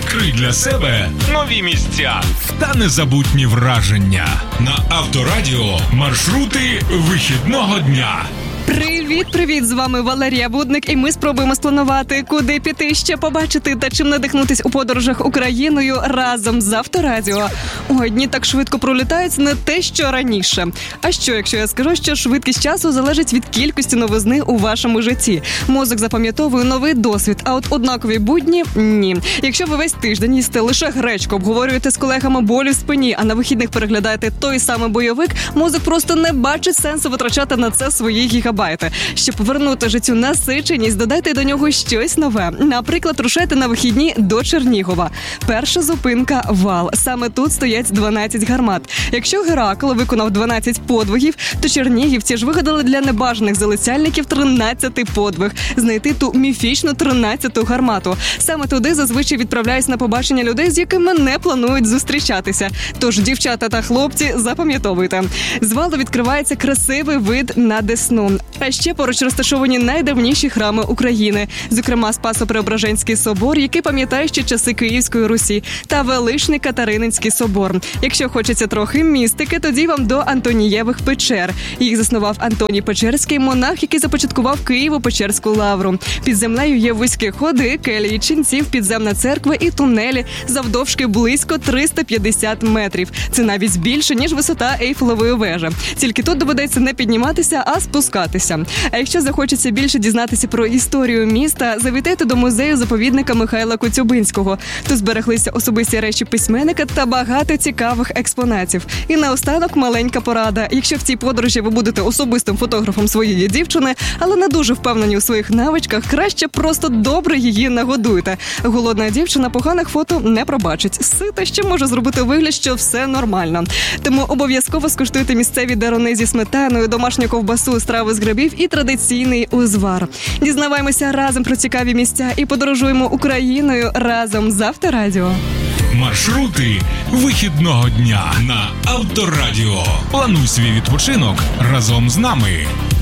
Відкрий для себе нові місця та незабутні враження. На Авторадіо маршрути вихідного дня. Привіт! З вами Валерія Будник, і ми спробуємо спланувати, куди піти, що побачити та чим надихнутись у подорожах Україною разом з Авторадіо. Ой, дні так швидко пролітають, не те, що раніше. А що, якщо я скажу, що швидкість часу залежить від кількості новизни у вашому житті? Мозок запам'ятовує новий досвід, а от однакові будні – ні. Якщо ви весь тиждень їсте лише гречку, обговорюєте з колегами болі в спині, а на вихідних переглядаєте той самий бойовик, мозок просто не бачить сенсу витрачати на це свої гігабайти. Щоб повернути життю насиченість, додайте до нього щось нове. Наприклад, рушайте на вихідні до Чернігова. Перша зупинка – Вал. Саме тут стоять 12 гармат. Якщо Геракл виконав 12 подвигів, то чернігівці ж вигадали для небажаних залицяльників 13-й подвиг – знайти ту міфічну 13-ту гармату. Саме туди зазвичай відправляють на побачення людей, з якими не планують зустрічатися. Тож, дівчата та хлопці, запам'ятовуйте. З Валу відкривається красивий вид на Десну. А ще поруч розташовані найдавніші храми України, зокрема Спасо-Преображенський собор, який пам'ятає ще часи Київської Русі, та Величний Катерининський собор. Якщо хочеться трохи містики, тоді вам до Антонієвих печер. Їх заснував Антоній Печерський, монах, який започаткував Києво-Печерську лавру. Під землею є вузькі ходи, келії ченців, підземна церква і тунелі завдовжки близько 350 метрів. Це навіть більше, ніж висота Ейфелевої вежі. Тільки тут доведеться не підніматися, а спускатися. А якщо захочеться більше дізнатися про історію міста, завітайте до музею-заповідника Михайла Коцюбинського. Тут збереглися особисті речі письменника та багато цікавих експонатів. І наостанок маленька порада. Якщо в цій подорожі ви будете особистим фотографом своєї дівчини, але не дуже впевнені у своїх навичках, краще просто добре її нагодуйте. Голодна дівчина поганих фото не пробачить. Сита ще може зробити вигляд, що все нормально. Тому обов'язково скуштуйте місцеві деруни зі сметаною, домашню ковбасу, страви з грибів і традиційний узвар. Дізнаваємося разом про цікаві місця і подорожуємо Україною разом з Авторадіо. Маршрути вихідного дня на Авторадіо. Плануй свій відпочинок разом з нами.